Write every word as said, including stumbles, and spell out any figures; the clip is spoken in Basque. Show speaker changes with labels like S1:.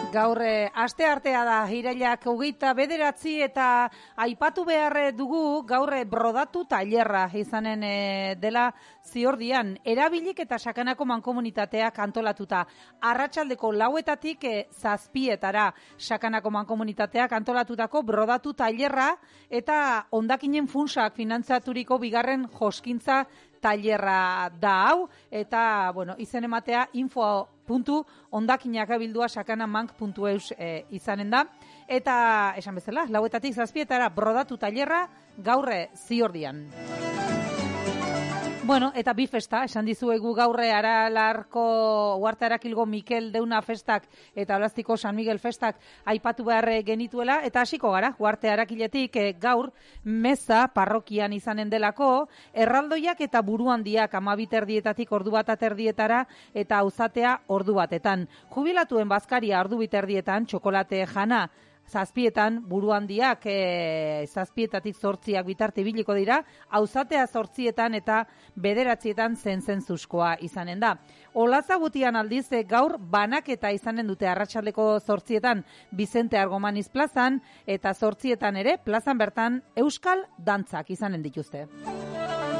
S1: Gaur aste artea da, irailak hogeita bederatzi eta aipatu behar dugu gaur brodatu tailerra izanen dela Ziordian. Erabilik eta Sakanako mankomunitateak antolatuta. Arratsaldeko lauetatik zazpietara Sakanako mankomunitateak antolatutako brodatu tailerra eta hondakinen funtsak finantzaturiko bigarren joskintza tailerra da hau, eta bueno, izen ematea info puntu hondakinak abildua sakanamank puntu eus e, izanen da, eta esan bezala, lauetatik zazpietara brodatu tailerra gaurre Ziordian. Bueno, eta bi festa, esan dizuegu gaurre Aralarko Uarte Arakilgo Mikel Deuna festak eta Olaztiko San Miguel festak aipatu behar genituela, eta hasiko gara, Uarte Arakiletik e, gaur meza parrokian izanen delako, erraldoiak eta buruhandiak amabiterdietatik ordu bat aterdietara eta auzatea ordu batetan. Jubilatuen bazkaria ordu biterdietan, txokolate jana, zazpietan, buruhandiak e, zazpietatik zortziak bitarte biliko dira, auzatea zortzietan eta bederatzietan zentzenzuzkoa izanen da. Olazabutian aldiz gaur banaketa izanen dute arratsaldeko zortzietan Bizente Argomaniz plazan eta zortzietan ere plazan bertan euskal dantzak izanen dituzte.